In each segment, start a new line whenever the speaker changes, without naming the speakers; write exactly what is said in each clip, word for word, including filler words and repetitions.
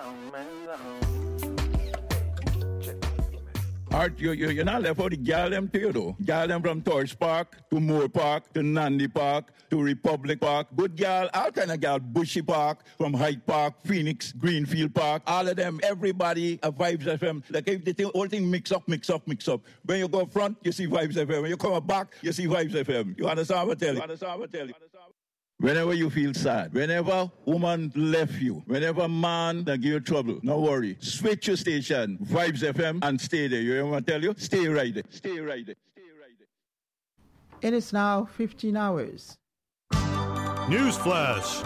Art, you, you, you're not left out the gal them to you, though. Gal them from Torch Park to Moore Park to Nandi Park to Republic Park. Good gal, all kind of gal. Bushy Park, from Hyde Park, Phoenix, Greenfield Park. All of them, everybody, uh, Vibes F M. Like if the thing, whole thing mix up, mix up, mix up. When you go front, you see Vibes F M. When you come back, you see Vibes F M. You understand what I tell you? You understand what I tell you? Whenever you feel sad, whenever woman left you, whenever man that give you trouble, no worry. Switch your station, Vibes F M, and stay there. You know what I tell you? Stay right there. Stay right there. Stay right there.
It is now fifteen hours.
News Flash.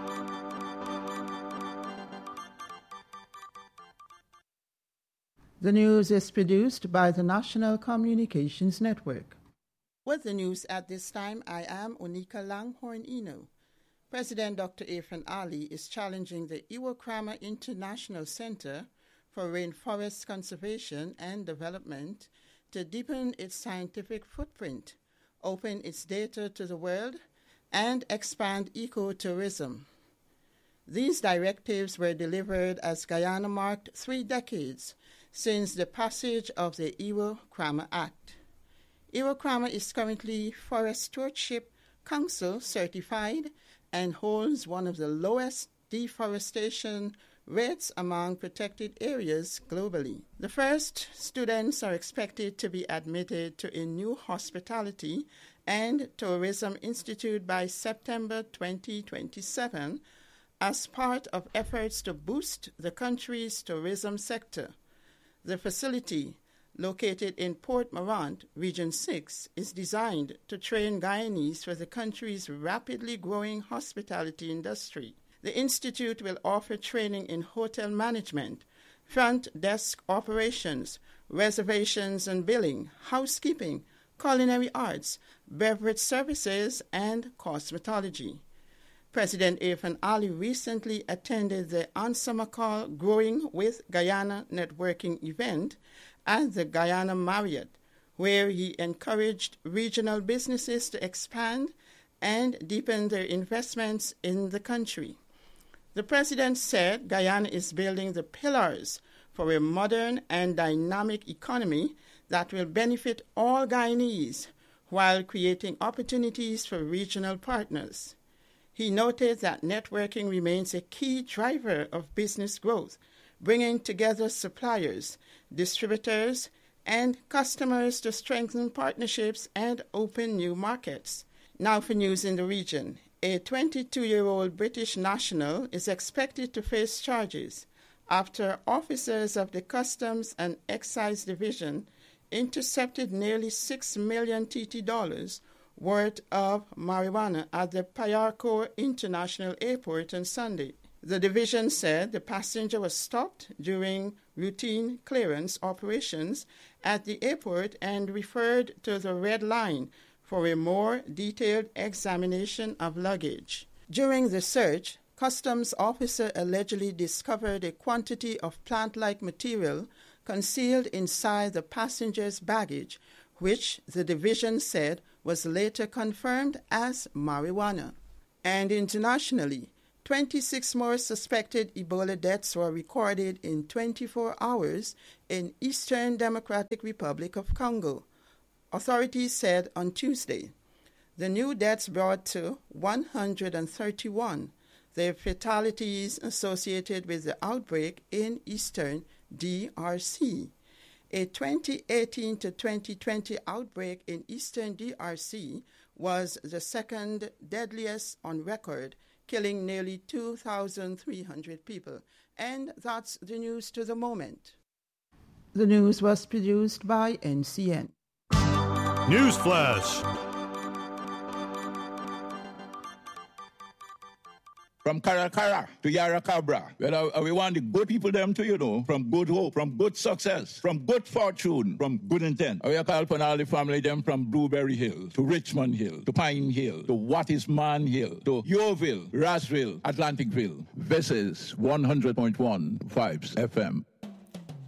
The news is produced by the National Communications Network.
With the news at this time, I am Onika Langhorn Eno. President Doctor Irfaan Ali is challenging the Iwo Krama International Center for Rainforest Conservation and Development to deepen its scientific footprint, open its data to the world, and expand ecotourism. These directives were delivered as Guyana marked three decades since the passage of the Iwo Krama Act. Iwo Krama is currently Forest Stewardship Council certified and holds one of the lowest deforestation rates among protected areas globally. The first students are expected to be admitted to a new hospitality and tourism institute by September twenty twenty-seven as part of efforts to boost the country's tourism sector. The facility, located in Port Morant, Region six, is designed to train Guyanese for the country's rapidly growing hospitality industry. The institute will offer training in hotel management, front desk operations, reservations and billing, housekeeping, culinary arts, beverage services, and cosmetology. President Irfaan Ali recently attended the Ansamakal Growing with Guyana networking event at the Guyana Marriott, where he encouraged regional businesses to expand and deepen their investments in the country. The president said Guyana is building the pillars for a modern and dynamic economy that will benefit all Guyanese while creating opportunities for regional partners. He noted that networking remains a key driver of business growth, bringing together suppliers, distributors, and customers to strengthen partnerships and open new markets. Now for news in the region. A twenty-two-year-old British national is expected to face charges after officers of the Customs and Excise Division intercepted nearly six million T T dollars worth of marijuana at the Payarco International Airport on Sunday. The division said the passenger was stopped during routine clearance operations at the airport and referred to the Red Line for a more detailed examination of luggage. During the search, customs officer allegedly discovered a quantity of plant-like material concealed inside the passenger's baggage, which the division said was later confirmed as marijuana. And internationally, twenty-six more suspected Ebola deaths were recorded in twenty-four hours in Eastern Democratic Republic of Congo, authorities said on Tuesday. The new deaths brought to one hundred thirty-one the fatalities associated with the outbreak in Eastern D R C. A twenty eighteen to twenty twenty outbreak in Eastern D R C was the second deadliest on record, killing nearly two thousand three hundred people. And that's the news to the moment.
The news was produced by N C N.
News Flash.
From Caracara to Yarracabra, well, uh, we want the good people them to, you know, from good hope, from good success, from good fortune, from good intent. We call upon all the family them from Blueberry Hill to Richmond Hill to Pine Hill to What is Man Hill to Yeovil, Rossville, Atlanticville. This is one hundred point one Vibes F M.